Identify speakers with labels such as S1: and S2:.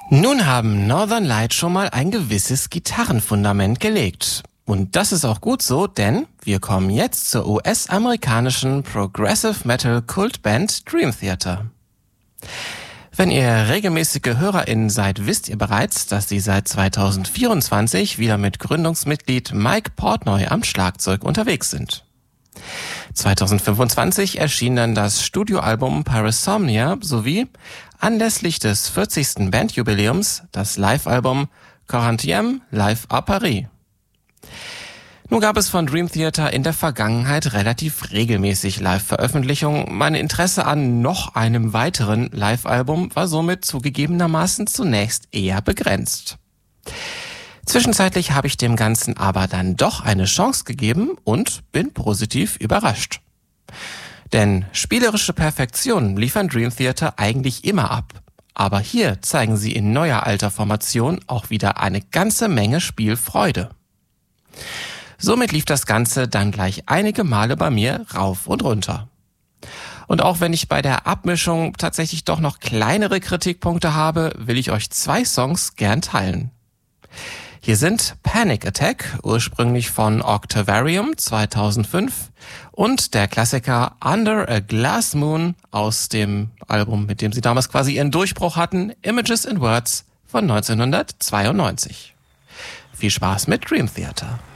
S1: Nun haben Northern Light schon mal ein gewisses Gitarrenfundament gelegt. Und das ist auch gut so, denn wir kommen jetzt zur US-amerikanischen Progressive Metal Kultband Dream Theater. Wenn ihr regelmäßige HörerInnen seid, wisst ihr bereits, dass sie seit 2024 wieder mit Gründungsmitglied Mike Portnoy am Schlagzeug unterwegs sind. 2025 erschien dann das Studioalbum Parasomnia sowie anlässlich des 40. Bandjubiläums das Live-Album Corinthians Live à Paris. Nun gab es von Dream Theater in der Vergangenheit relativ regelmäßig Live-Veröffentlichungen. Mein Interesse an noch einem weiteren Live-Album war somit zugegebenermaßen zunächst eher begrenzt. Zwischenzeitlich habe ich dem Ganzen aber dann doch eine Chance gegeben und bin positiv überrascht. Denn spielerische Perfektion liefern Dream Theater eigentlich immer ab. Aber hier zeigen sie in neuer alter Formation auch wieder eine ganze Menge Spielfreude. Somit lief das Ganze dann gleich einige Male bei mir rauf und runter. Und auch wenn ich bei der Abmischung tatsächlich doch noch kleinere Kritikpunkte habe, will ich euch 2 Songs gern teilen. Hier sind Panic Attack, ursprünglich von Octavarium 2005, und der Klassiker Under a Glass Moon aus dem Album, mit dem sie damals quasi ihren Durchbruch hatten, Images and Words von 1992. Viel Spaß mit Dream Theater.